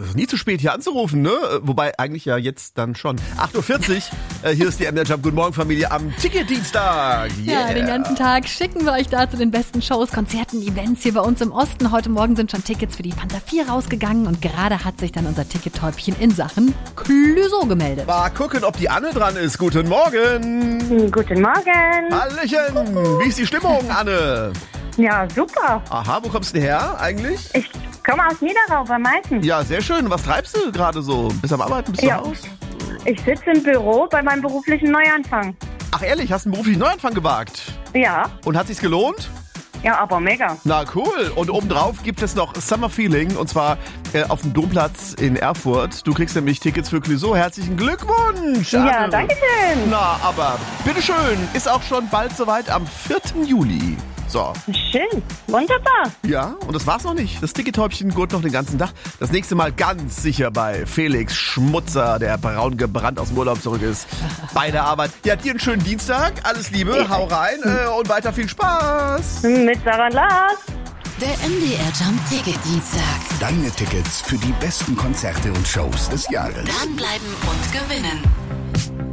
ist nie zu spät, hier anzurufen, ne? Wobei eigentlich ja jetzt dann schon. 8.40 Uhr, hier ist die MDR Jump. Guten Morgen, Familie, am Ticketdienstag. Yeah. Ja, den ganzen Tag schicken wir euch da zu den besten Shows, Konzerten, Events hier bei uns im Osten. Heute Morgen sind schon Tickets für die Panther 4 rausgegangen und gerade hat sich dann unser Tickettäubchen in Sachen Clüso gemeldet. Mal gucken, ob die Anne dran ist. Guten Morgen. Guten Morgen. Hallöchen. Wie ist die Stimmung, Anne? Ja, super. Aha, wo kommst du denn her eigentlich? Ich komme aus Niederrau bei Meißen. Ja, sehr schön. Was treibst du gerade so? Bist du am Arbeiten? Bist du Ja. am Haus? Ich sitze im Büro bei meinem beruflichen Neuanfang. Ach ehrlich, hast du einen beruflichen Neuanfang gewagt? Ja, Und hat sich's gelohnt? ja, aber mega. Na cool. Und obendrauf gibt es noch Summer Feeling und zwar auf dem Domplatz in Erfurt. Du kriegst nämlich Tickets für Clüso. Herzlichen Glückwunsch, Anne. Ja, danke schön. Na, aber bitteschön. Ist auch schon bald soweit am 4. Juli. So. Schön, wunderbar. Ja, und das war's noch nicht. Das Tickettäubchen gurt noch den ganzen Tag. Das nächste Mal ganz sicher bei Felix Schmutzer, der braun gebrannt aus dem Urlaub zurück ist. Bei der Arbeit. Ja, dir einen schönen Dienstag. Alles Liebe, Ja. hau rein und weiter viel Spaß. Mit Sarah und Lars. Der MDR Jump Ticketdienstag. Deine Tickets für die besten Konzerte und Shows des Jahres. Dranbleiben und gewinnen.